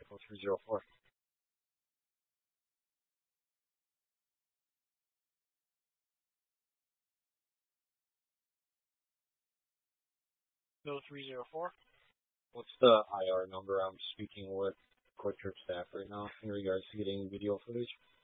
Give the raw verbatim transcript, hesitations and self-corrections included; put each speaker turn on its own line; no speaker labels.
Echo three zero four.
Bill three zero four.
What's the I R number? I'm speaking with Quick Trip staff right now in regards to getting video footage.